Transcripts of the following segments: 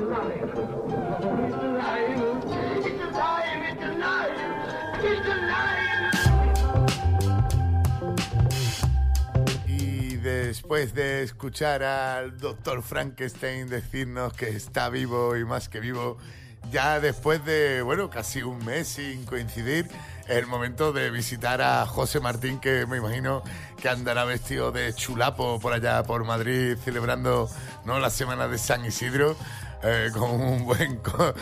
Y después de escuchar al doctor Frankenstein decirnos que está vivo y más que vivo, ya después de, bueno, casi un mes sin coincidir, es el momento de visitar a José Martín, que me imagino que andará vestido de chulapo por allá por Madrid celebrando, ¿no?, la semana de San Isidro, con un buen,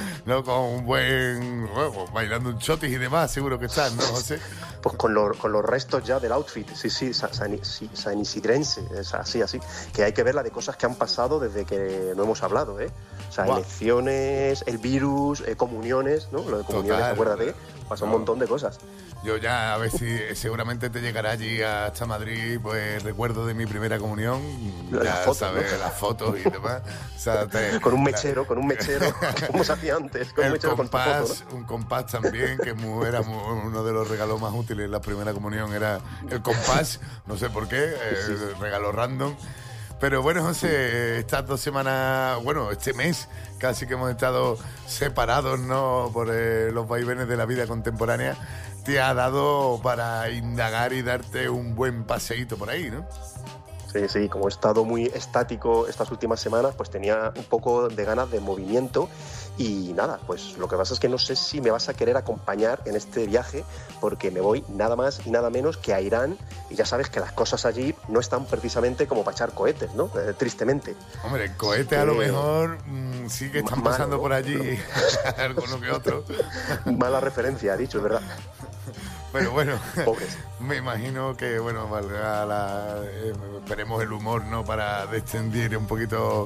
bueno, bailando un chotis y demás, seguro que estás, ¿no, José? Pues con los restos ya del outfit, sí, San Isidrense, es así, que hay que ver la de cosas que han pasado desde que no hemos hablado, ¿eh? O sea, wow. Elecciones, el virus, comuniones, ¿no? Lo de comuniones, acuérdate, pasó un montón de cosas. Yo ya, a ver si seguramente te llegará allí hasta Madrid, pues recuerdo de mi primera comunión, ya foto, sabes, ¿no?, las fotos y demás. O sea, con un mechero, como se hacía antes, con un mechero compás, con tu foto, ¿no? Un compás también, que era uno de los regalos más útiles en la primera comunión, era el compás, no sé por qué, regalo random. Pero bueno, José, estas 2 semanas, bueno, este mes casi que hemos estado separados, ¿no?, por los vaivenes de la vida contemporánea, te ha dado para indagar y darte un buen paseíto por ahí, ¿no? Sí, como he estado muy estático estas últimas semanas, pues tenía un poco de ganas de movimiento y nada, pues lo que pasa es que no sé si me vas a querer acompañar en este viaje, porque me voy nada más y nada menos que a Irán, y ya sabes que las cosas allí no están precisamente como para echar cohetes, ¿no? Tristemente. Hombre, cohetes a lo mejor sí que están pasando, ¿no?, por allí, alguno que otro. Mala referencia, ha dicho, es verdad. Pero bueno, pobres. Me imagino que, bueno, esperemos el humor, ¿no?, para descendir un poquito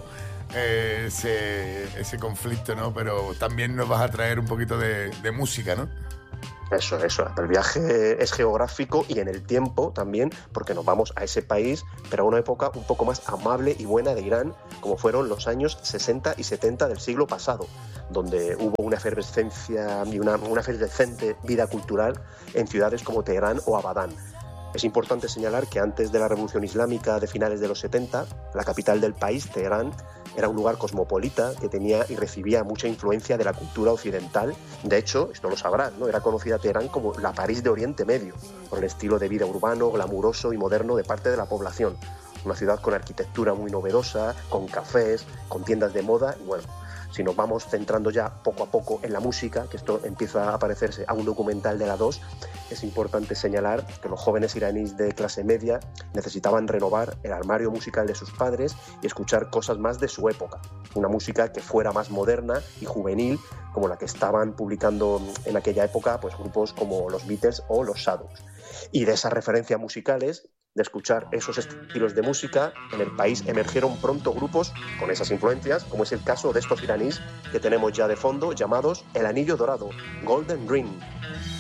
ese conflicto, ¿no? Pero también nos vas a traer un poquito de música, ¿no? Eso. El viaje es geográfico y en el tiempo también, porque nos vamos a ese país, pero a una época un poco más amable y buena de Irán, como fueron los años 60 y 70 del siglo pasado, donde hubo una efervescencia y una efervescente vida cultural en ciudades como Teherán o Abadán. Es importante señalar que antes de la Revolución Islámica de finales de los 70, la capital del país, Teherán, era un lugar cosmopolita que tenía y recibía mucha influencia de la cultura occidental. De hecho, esto lo sabrás, ¿no?, era conocida Teherán como la París de Oriente Medio, por el estilo de vida urbano, glamuroso y moderno de parte de la población. Una ciudad con arquitectura muy novedosa, con cafés, con tiendas de moda y bueno, si nos vamos centrando ya poco a poco en la música, que esto empieza a parecerse a un documental de la 2, es importante señalar que los jóvenes iraníes de clase media necesitaban renovar el armario musical de sus padres y escuchar cosas más de su época. Una música que fuera más moderna y juvenil, como la que estaban publicando en aquella época pues grupos como los Beatles o los Shadows. Y de esas referencias musicales, de escuchar esos estilos de música, en el país emergieron pronto grupos con esas influencias, como es el caso de estos iraníes que tenemos ya de fondo, llamados El Anillo Dorado, Golden Ring.